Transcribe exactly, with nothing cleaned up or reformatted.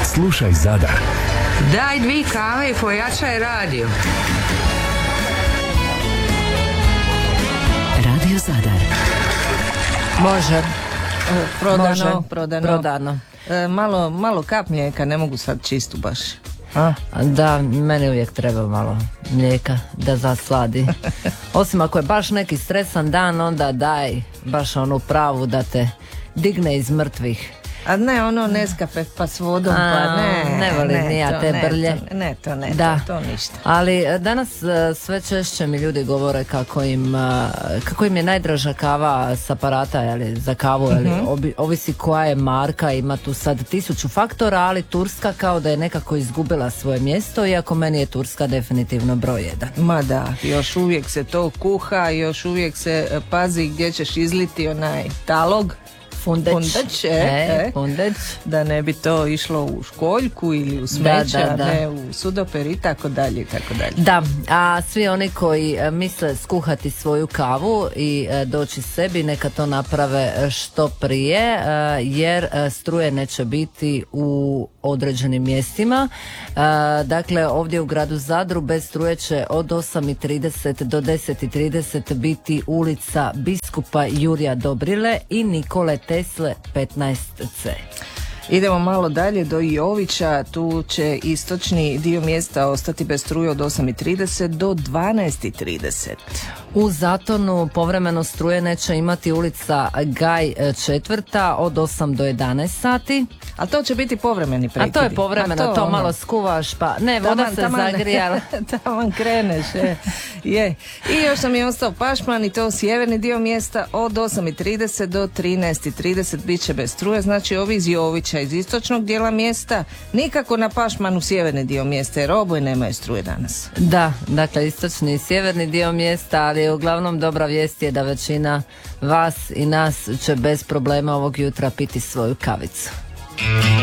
Slušaj Zadar. Daj dvi kave i pojačaj radio. Radio Zadar. Može. E, Prodano, Može. prodano. Prodano. E, malo, malo kap mlijeka, ne mogu sad čistu baš. A? Da, meni uvijek treba malo mlijeka da zasladi. Osim ako je baš neki stresan dan, onda daj baš onu pravu da te digne iz mrtvih. A ne ono Nescafe pa s vodom, pa ne. Ne volim ni ja te ne, brlje. To, ne, to ne, Da. to, to ništa. Ali danas e, sve češće mi ljudi govore kako im, e, kako im je najdraža kava s aparata, jeli, za kavu, jeli, Mhm. obi, ovisi koja je marka, ima tu sad tisuću faktora, ali Turska kao da je nekako izgubila svoje mjesto, iako meni je Turska definitivno broj jedan. Ma da, još uvijek se to kuha, još uvijek se e, pazi gdje ćeš izliti onaj talog. Fundeć. Fundeć, e, E, e. fundeć. Da ne bi to išlo u školjku ili u smeće, Da, da, da. a ne u sudoper i tako dalje i tako dalje. Da, a svi oni koji e, misle skuhati svoju kavu i e, doći sebi, neka to naprave što prije, e, jer e, struje neće biti u određenim mjestima. E, dakle, ovdje u gradu Zadru bez struje će od osam i trideset do deset i trideset biti ulica Biskupa Jurja Dobrile i Nikole Tesle petnaest ce. Idemo malo dalje do Jovića, tu će istočni dio mjesta ostati bez struje od osam i trideset do dvanaest i trideset. U Zatonu povremeno struje neće imati ulica Gaj četvrta od osam do jedanaest sati. A to će biti povremeni prekidi. A to je povremeno, A to, ono, malo skuvaš pa ne, voda taman- se taman- zagrija. Taman kreneš, je. je. I još nam je ostao Pašman i to sjeverni dio mjesta od osam i trideset do trinaest i trideset bit će bez struje, znači ovi iz Jovića iz istočnog dijela mjesta nikako na Pašmanu sjeverni dio mjesta jer oboje nemaju struje danas. Da, dakle istočni i sjeverni dio mjesta, ali uglavnom dobra vijest je da većina vas i nas će bez problema ovog jutra piti svoju kavicu.